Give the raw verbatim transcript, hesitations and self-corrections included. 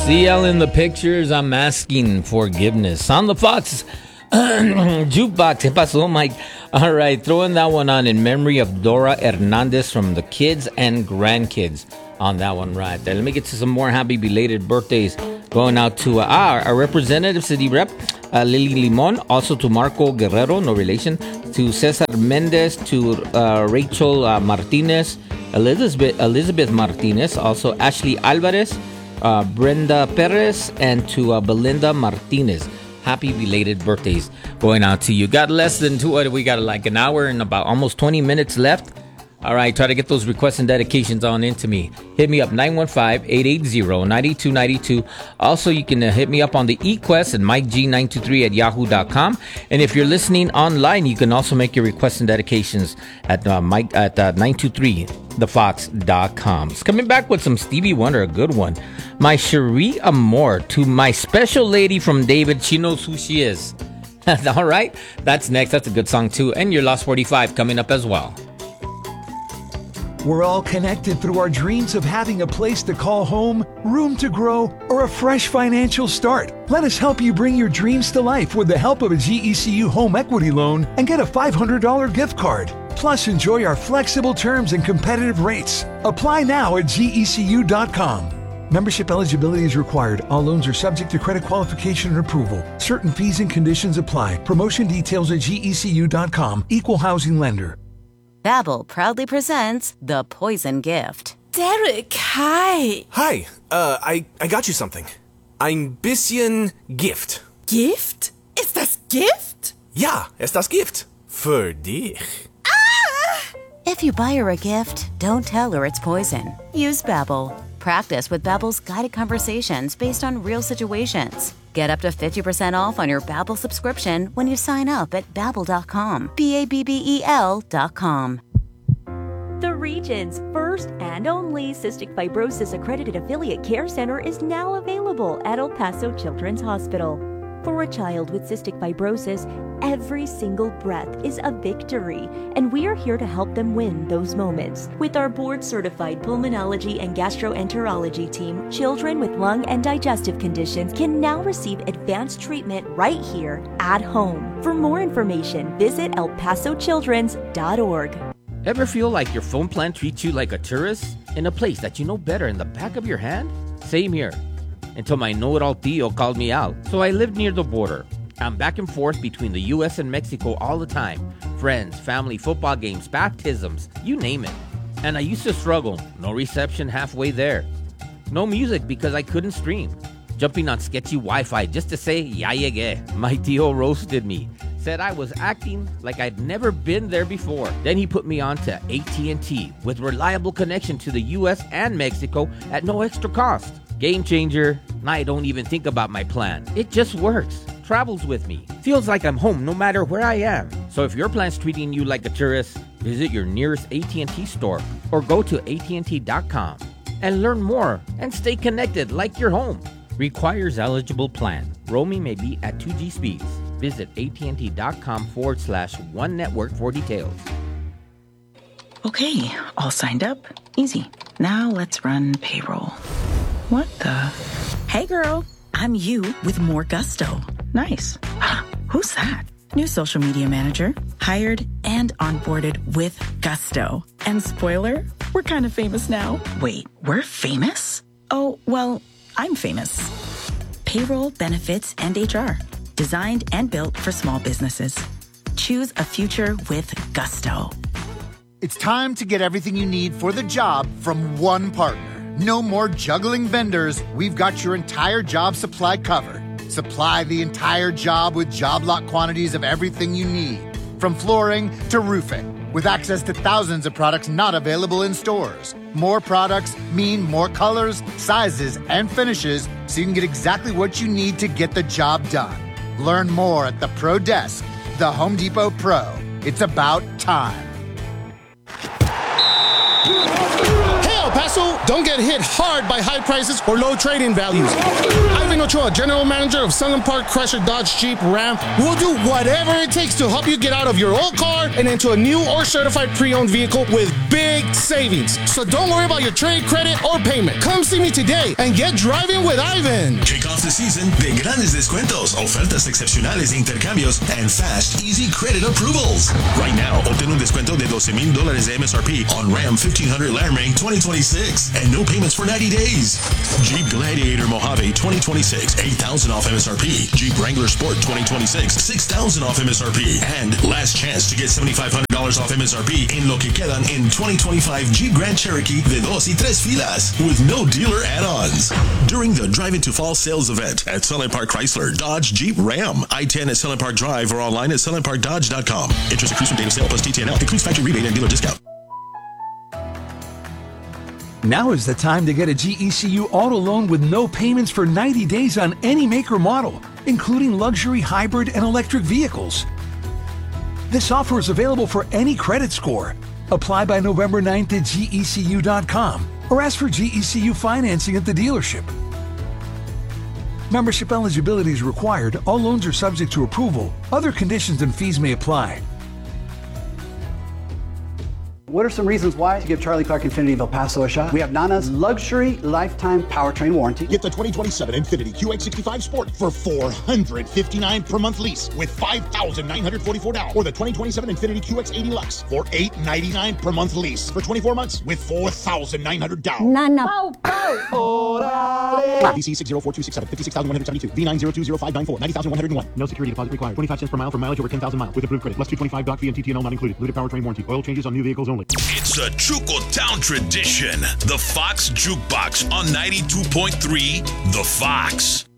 C L in the pictures. I'm asking forgiveness. On the Fox Jukebox. ¿Qué pasó, Mike? All right, throwing that one on in memory of Dora Hernandez from the kids and grandkids on that one right there. Let me get to some more happy belated birthdays. Going out to uh, our, our representative, city rep, uh, Lily Limon. Also to Marco Guerrero, no relation. To Cesar Mendez. To uh, Rachel uh, Martinez. Elizabeth, Elizabeth Martinez. Also Ashley Alvarez. Uh, Brenda Perez. And to uh, Belinda Martinez. Happy belated birthdays going out to you. Got less than two. We got like an hour and about almost twenty minutes left. All right, try to get those requests and dedications on into me. Hit me up, nine one five, eight eight zero, nine two nine two. Also, you can uh, hit me up on the eQuest at Mike G nine two three at yahoo dot com. And if you're listening online, you can also make your requests and dedications at uh, Mike at uh, nine two three the fox dot com. It's coming back with some Stevie Wonder, a good one. My Cherie Amour, to my special lady from David. She knows who she is. All right, that's next. That's a good song, too. And your Lost forty-five coming up as well. We're all connected through our dreams of having a place to call home, room to grow, or a fresh financial start. Let us help you bring your dreams to life with the help of a G E C U home equity loan and get a five hundred dollars gift card. Plus, enjoy our flexible terms and competitive rates. Apply now at G E C U dot com. Membership eligibility is required. All loans are subject to credit qualification and approval. Certain fees and conditions apply. Promotion details at G E C U dot com. Equal housing lender. Babbel proudly presents The Poison Gift. Derek, hi. Hi, uh, I, I got you something. Ein bisschen Gift. Gift? Ist das Gift? Ja, ist das Gift. Für dich. Ah! If you buy her a gift, don't tell her it's poison. Use Babbel. Practice with Babbel's guided conversations based on real situations. Get up to fifty percent off on your Babbel subscription when you sign up at babbel dot com. B A B B E L dot com. The region's first and only cystic fibrosis accredited affiliate care center is now available at El Paso Children's Hospital. For a child with cystic fibrosis, every single breath is a victory, and we are here to help them win those moments. With our board-certified pulmonology and gastroenterology team, children with lung and digestive conditions can now receive advanced treatment right here at home. For more information, visit el paso childrens dot org. Ever feel like your phone plan treats you like a tourist in a place that you know better in the back of your hand? Same here. Until my know-it-all tío called me out. So I lived near the border. I'm back and forth between the U S and Mexico all the time. Friends, family, football games, baptisms, you name it. And I used to struggle. No reception halfway there. No music because I couldn't stream. Jumping on sketchy Wi-Fi just to say, ya llegué. My tío roasted me. Said I was acting like I'd never been there before. Then he put me on to A T and T with reliable connection to the U S and Mexico at no extra cost. Game changer. I don't even think about my plan. It just works. Travels with me. Feels like I'm home no matter where I am. So if your plan's treating you like a tourist, visit your nearest A T and T store or go to A T and T dot com and learn more and stay connected like you're home. Requires eligible plan. Roaming may be at two G speeds. Visit A T and T dot com forward slash one network for details. Okay, all signed up. Easy. Now let's run payroll. What the? Hey girl, I'm you with more gusto. Nice. Who's that? New social media manager. Hired and onboarded with gusto. And spoiler, we're kind of famous now. Wait, we're famous? Oh, well, I'm famous. Payroll, benefits, and H R. Designed and built for small businesses. Choose a future with gusto. It's time to get everything you need for the job from one partner. No more juggling vendors. We've got your entire job supply covered. Supply the entire job with job lot quantities of everything you need, from flooring to roofing, with access to thousands of products not available in stores. More products mean more colors, sizes, and finishes, so you can get exactly what you need to get the job done. Learn more at the Pro Desk, the Home Depot Pro. It's about time. Hey, Paso, don't get hit hard by high prices or low trade-in values. Ivan Ochoa, General Manager of Sunland Park Chrysler Dodge Jeep Ram, will do whatever it takes to help you get out of your old car and into a new or certified pre-owned vehicle with big savings. So don't worry about your trade, credit, or payment. Come see me today and get driving with Ivan. Kick off the season de grandes descuentos, ofertas excepcionales de intercambios, and fast, easy credit approvals. Right now, obtén un descuento de doce mil dólares de M S R P on Ram fifteen hundred Landray twenty twenty-six and no payments for ninety days. Jeep Gladiator Mojave twenty twenty-six, eight thousand off M S R P. Jeep Wrangler Sport twenty twenty-six, six thousand off M S R P. And last chance to get seventy-five hundred dollars off M S R P en lo que quedan en twenty twenty-five Jeep Grand Cherokee de dos y tres filas with no dealer add-ons. During the Drive Into Fall sales event at Sunland Park Chrysler, Dodge, Jeep, Ram, I ten at Sunland Park Drive or online at sunland park dodge dot com. Interest accrues from date of sale plus T T N L. Includes factory rebate and dealer discount. Now is the time to get a G E C U auto loan with no payments for ninety days on any make or model, including luxury, hybrid, and electric vehicles. This offer is available for any credit score. Apply by November ninth at G E C U dot com or ask for G E C U financing at the dealership. Membership eligibility is required. All loans are subject to approval. Other conditions and fees may apply. What are some reasons why to give Charlie Clark Infiniti of El Paso a shot? We have Nana's luxury lifetime powertrain warranty. Get the twenty twenty-seven Infiniti Q X sixty-five Sport for four hundred fifty-nine dollars per month lease with five thousand nine hundred forty-four down, or the twenty twenty-seven Infiniti Q X eighty Lux for eight hundred ninety-nine dollars per month lease for twenty-four months with four thousand nine hundred down. Nana. Pow, pow. B C six zero four two six seven, fifty-six thousand one hundred seventy-two, V nine zero two zero five nine four, ninety thousand one hundred one. No security deposit required. twenty-five cents per mile for mileage over ten thousand miles with approved credit. Plus two twenty-five doc fee and T T N L not included. Limited powertrain warranty. Oil changes on new vehicles only. It's a Chuco Town tradition. The Fox Jukebox on ninety-two point three The Fox.